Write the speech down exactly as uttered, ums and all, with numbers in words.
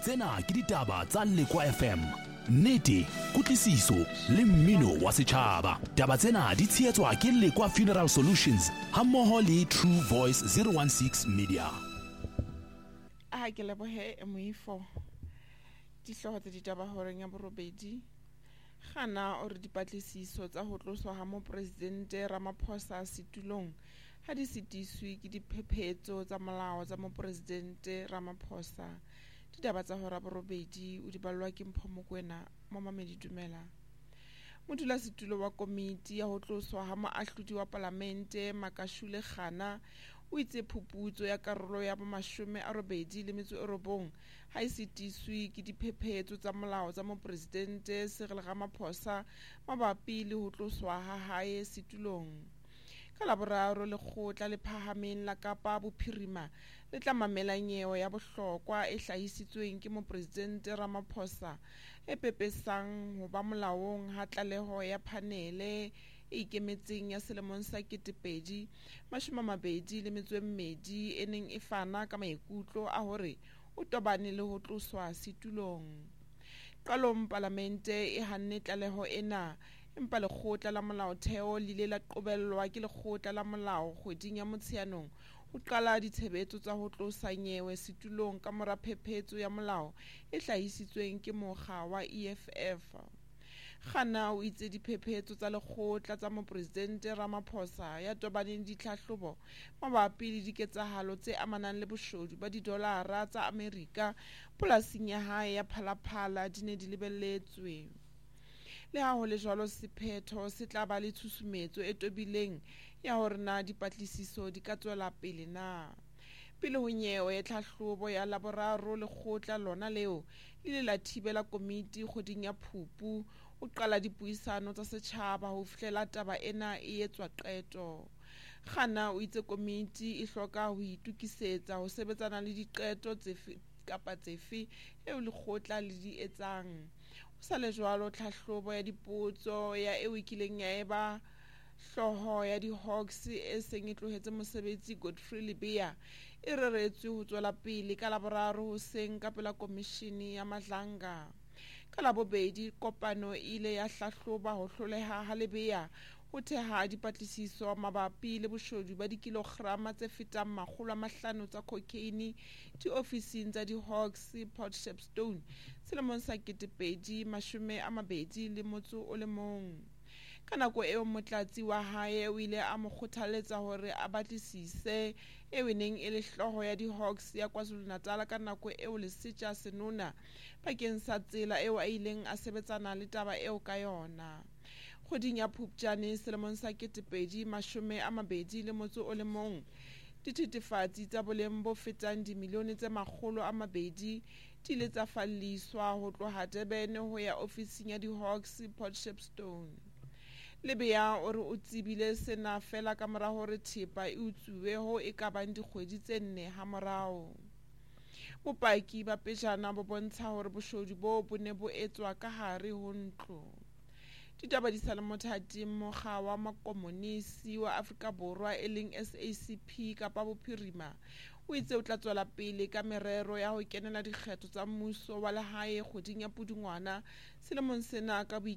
Tsena ke ditaba tsa Lekwa F M. Nnete, kutlwisiso le mmino wa setjhaba. Taba tsena di tshehetswa ke Lekwa Funeral Solutions hammoho le True Voice zero one six Media. A ke lebohe moifo dihloho tse ditaba horeng ya borobedi. Gana o re dipatlisiso tsa ho tloswa ha mopresidente Ramaphosa setulong ha di sitiswi ke diphephetso tsa molao tsa mopresidente Ramaphosa. Ditaba tsa hora borobedi o di ballwa ke Mpho Mokoena mo mamedi dumela. Modula setulo wa komiti ya ho tloswa ha moahlodi wa parlamente Makashule Khana o itse phuputso ya karolo ya bomashome a robedi le metso e robong ha e sitiswi ke diphephetso tsa molao tsa mopresidente Cyril Ramaphosa mabapi le ho tloswa ha hae setulong. Ka laboraro lekgotla le phahameng la Kapa Bophirima le tla mamela nyewe ya bohlokwa e hlahisitsweng ke mopresidente Ramaphosa e pepesang ho ba molaong ha tlaleho ya phanele e ikemetseng ya selemong sa ketepedi mashome a mabedi le metso e mmedi e neng e fana ka maikutlo a hore o tobane le ho tloswa setulong. Qalong parlamente e hanne tlaleho ena empa lekgotla la molaotheo le ile la qobellwa ke lekgotla la molao kgweding ya Motsheanong ho qala ditshebetso tsa ho tlosa nyewe setulong ka mora phephetso ya molao e hlahisitsweng ke mokga wa E F F. Khana o itse diphephetso tsa lekgotla tsa mopresidente Ramaphosa ya tobaneng ditlhahlobo mabapi le diketsahalo tse amanang le boshodu ba didolara tsa Amerika polasing ya hae ya Phalaphala di ne di lebelletswe. Le ha ho le jwalo sephetho se tla ba le tshusumetso e tobileng ya hore na dipatlisiso di ka tswela pele na. Pele ho nyewe ya tlhahlobo ya laboraro lekgotla lona leo le ile la thibela komiti kgoding ya Phupu o qala dipuisano tsa setjhaba ho fihlela taba ena e etswa qeto. Khana o itse komiti e hloka ho itukisetsa ho sebetsana le diqeto tsefe kapa tsefe eo lekgotla le di etsang. O sa le jwalo tlhahlobo ya dipotso ya eo ikileng ya eba hloho ya di-Hawks e seng e tlohetse mosebetsi Godfrey Lebeya e reretswe ho tswela pele ka laboraro hoseng ka pela komishini ya Madlanga. Ka labobedi kopano ile ya hlahloba ho hloleha ha Lebeya ho theha dipatlisiso mabapi le boshodu ba dikilograma tse fetang makgolo a mahlano tsa cocaine diofising tsa di-Hawks Port Shepstone selemong sa ketepedi mashome a mabedi le motso o le mong. Ka nako eo motlatsi wa hae o ile a mo kgothaletsa hore a batlisise eo neng e le hloho ya di-Hawks ya KwaZulu-Natal ka nako eo lesetja senona bakeng sa tsela eo a ileng a sebetsana le taba eo ka yona. Kgoding ya Phupjane selemong sa ketepedi mashome a mabedi le motso o le mong dithethefatsi tsa boleng bo fetang dimilione tse makgolo a mabedi di ile tsa falliswa ho tloha Durban ho ya ofising ya di-Hawks Port Shepstone. Lebeya o re o tsebile sena fela ka mora hore thepa e utsuwe ho e ka bang dikgwedi tse nne ha morao. Bopaki ba pejana bo bontsha hore boshodu bo bo ne bo etswa ka hare ho ntlo. Ditaba di sa le mothating mokga wa makomonisi wa Afrika Borwa e leng S A C P Kapa Bophirima o itse o tla tswela pele ka merero ya ho kenela dikgetho tsa mmuso wa lehae kgoding ya Pudungwana selemong sena ka